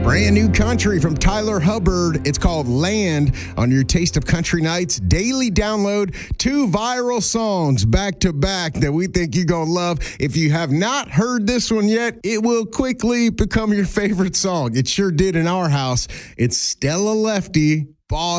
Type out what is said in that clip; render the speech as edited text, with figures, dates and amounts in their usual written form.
Brand new country from Tyler Hubbard. It's called Land on your Taste of Country Nights daily download. 2 viral songs back to back that we think you're going to love. If you have not heard this one yet, it will quickly become your favorite song. It sure did in our house. It's Stella Lefty, Boss